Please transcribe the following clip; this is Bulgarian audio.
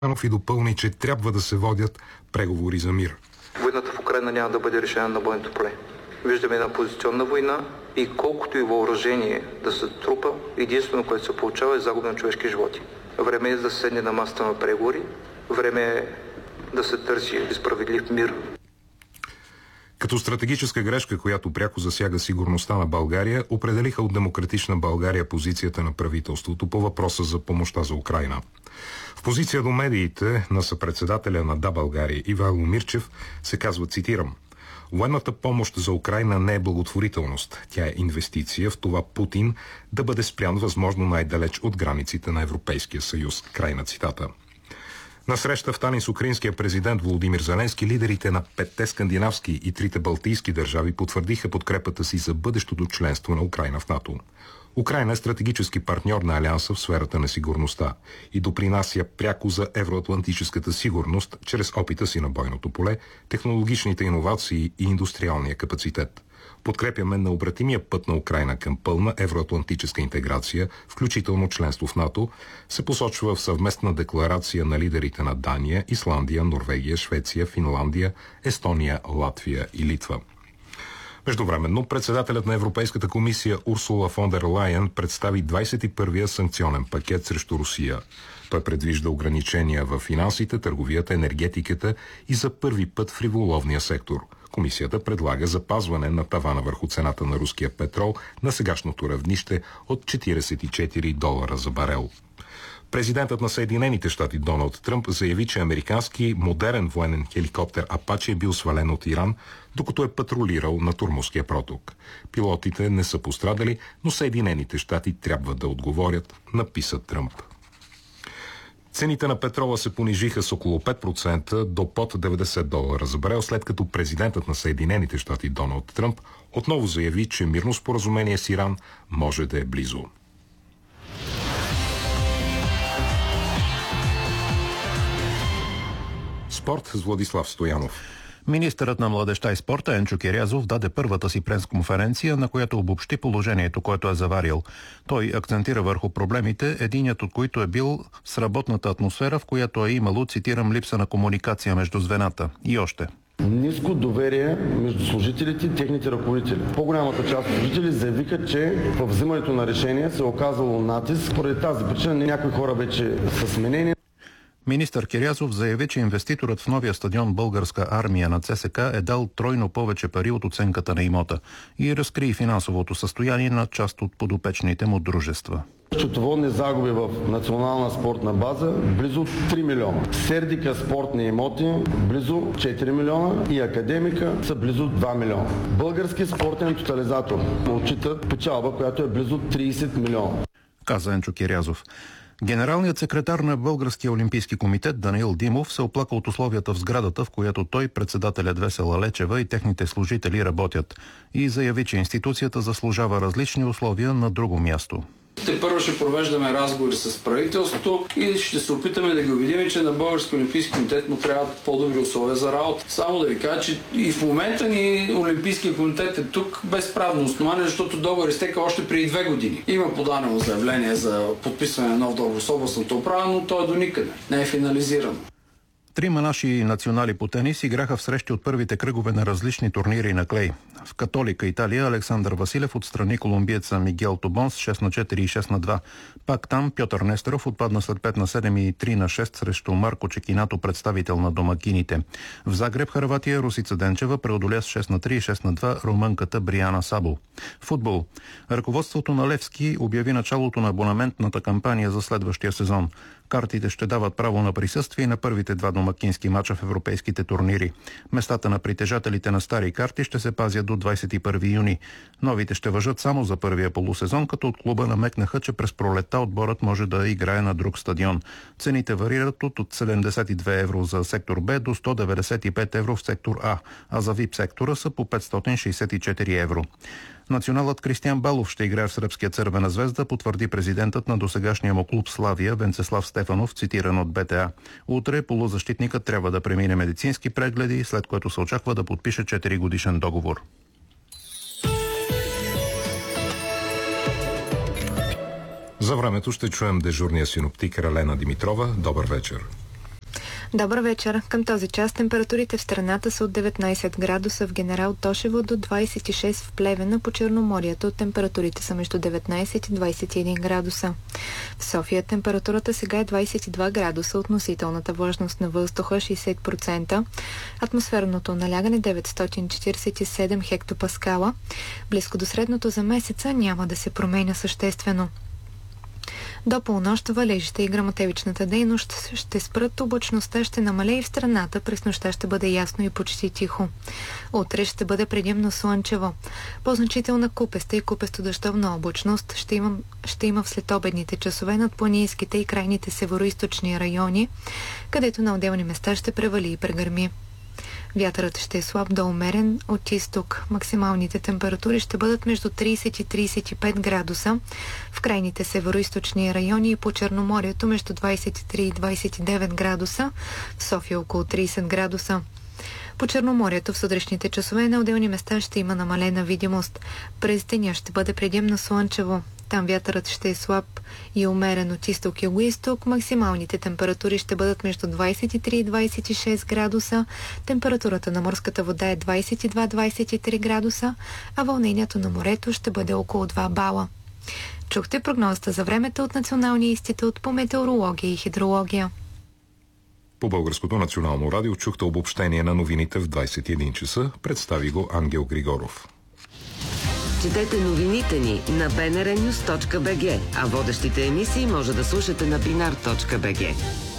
И допълни, че трябва да се водят преговори за мир. Войната в Украина няма да бъде решена на бойното поле. Виждаме една позиционна война и колкото и въоръжение да се трупа, единствено, което се получава, е загуба на човешки животи. Време е да се седне на масата на преговори, време е да се търси справедлив мир. Като стратегическа грешка, която пряко засяга сигурността на България, определиха от Демократична България позицията на правителството по въпроса за помощта за Украйна. В позиция до медиите на съпредседателя на Да, България Ивайло Мирчев се казва, цитирам: "Военната помощ за Украйна не е благотворителност. Тя е инвестиция в това Путин да бъде спрян възможно най-далеч от границите на Европейския съюз." Край на цитата. На среща в Талин с украинския президент Володимир Зеленски, лидерите на 5 скандинавски и 3 балтийски държави потвърдиха подкрепата си за бъдещото членство на Украйна в НАТО. Украйна е стратегически партньор на Алианса в сферата на сигурността и допринася пряко за евроатлантическата сигурност чрез опита си на бойното поле, технологичните иновации и индустриалния капацитет. Подкрепяме необратимия път на Украйна към пълна евроатлантическа интеграция, включително членство в НАТО, се посочва в съвместна декларация на лидерите на Дания, Исландия, Норвегия, Швеция, Финландия, Естония, Латвия и Литва. Междувременно, председателят на Европейската комисия Урсула фон дер Лайен представи 21-я санкционен пакет срещу Русия. Той предвижда ограничения в финансите, търговията, енергетиката и за първи път в риболовния сектор. Комисията предлага запазване на тавана върху цената на руския петрол на сегашното равнище от $44 за барел. Президентът на Съединените щати Доналд Тръмп заяви, че американски модерен военен хеликоптер Апачи е бил свален от Иран, докато е патрулирал на Тормузския проток. Пилотите не са пострадали, но Съединените щати трябва да отговорят, написа Тръмп. Цените на петрола се понижиха с около 5% до под $90 за барел, след като президентът на Съединените щати Доналд Тръмп отново заяви, че мирно споразумение с Иран може да е близо. Спорт с Владислав Стоянов. Министърът на младежта и спорта Енчо Кирязов даде първата си пресконференция, на която обобщи положението, което е заварил. Той акцентира върху проблемите, единият от които е бил с работната атмосфера, в която е имало, цитирам, липса на комуникация между звената. И още. Ниско доверие между служителите и техните ръководители. По-голямата част от служители заявиха, че в взимането на решение се е оказало натиск. Поради тази причина някои хора вече са сменени. Министър Кирязов заяви, че инвеститорът в новия стадион Българска армия на ЦСК е дал тройно повече пари от оценката на имота и разкри финансовото състояние на част от подопечните му дружества. Счетоводни загуби в национална спортна база близо 3 милиона. Сердика спортни имоти близо 4 милиона и Академика са близо 2 милиона. Български спортен тотализатор отчита печалба, която е близо 30 милиона. Каза Енчо Кирязов. Генералният секретар на Българския олимпийски комитет Даниил Димов се оплака от условията в сградата, в която той, председателят Весела Лечева и техните служители работят, и заяви, че институцията заслужава различни условия на друго място. Първо ще провеждаме разговори с правителството и ще се опитаме да ги убедим, че на Българския олимпийски комитет му трябват по-добри условия за работа. Само да ви кажа, че и в момента ни Олимпийския комитет е тук без правно основание, защото договор изтека още преди 2 години. Има подадено заявление за подписване на нов договор с областната управа, но той е до никъде. Не е финализирано. 3 наши национали по тенис играха в срещи от първите кръгове на различни турнири на клей. В Католика Италия Александър Василев отстрани колумбиеца Мигел Тобон с 6-4 и 6-2. Пак там Пьотър Нестеров отпадна след 5-7 и 3-6 срещу Марко Чекинато, представител на домакините. В Загреб, Хърватия, Русица Денчева преодоля с 6-3 и 6-2 румънката Бриана Сабо. Футбол. Ръководството на Левски обяви началото на абонаментната кампания за следващия сезон. Картите ще дават право на присъствие на първите 2 домакински мача в европейските турнири. Местата на притежателите на стари карти ще се пазят до 21 юни. Новите ще важат само за първия полусезон, като от клуба намекнаха, че през пролетта отборът може да играе на друг стадион. Цените варират от 72 евро за сектор Б до 195 евро в сектор А, а за ВИП сектора са по 564 евро. Националът Кристиян Балов ще играе в сръбския Цървена звезда, потвърди президентът на досегашния му клуб Славия Венцеслав Стефанов, цитиран от БТА. Утре полузащитникът трябва да премине медицински прегледи, след което се очаква да подпише 4-годишен договор. За времето ще чуем дежурния синоптик Ралена Димитрова. Добър вечер. Добър вечер. Към този час температурите в страната са от 19 градуса в Генерал Тошево до 26 в Плевена. По Черноморието температурите са между 19 и 21 градуса. В София температурата сега е 22 градуса, относителната влажност на въздуха 60%, атмосферното налягане 947 хектопаскала. Близко до средното за месеца няма да се променя съществено. До полунощ валежите и гръмотевичната дейност ще спрат, облачността ще намалее и в страната, през нощта ще бъде ясно и почти тихо. Утре ще бъде предимно слънчево. По-значителна купеста и купесто-дъждовна облачност ще има в следобедните часове над планинските и крайните североизточни райони, където на отделни места ще превали и прегърми. Вятърът ще е слаб до умерен от изток. Максималните температури ще бъдат между 30 и 35 градуса. В крайните североизточни райони и по Черноморието между 23 и 29 градуса. В София около 30 градуса. По Черноморието в сутрешните часове на отделни места ще има намалена видимост. През деня ще бъде предимно слънчево. Там вятърът ще е слаб и умерен от изток и югоизток. Максималните температури ще бъдат между 23 и 26 градуса. Температурата на морската вода е 22-23 градуса, а вълнението на морето ще бъде около 2 бала. Чухте прогнозата за времето от Националния институт по метеорология и хидрология. По Българското национално радио чухте обобщение на новините в 21 часа. Представи го Ангел Григоров. Четете новините ни на bnrnews.bg, а водещите емисии може да слушате на binar.bg.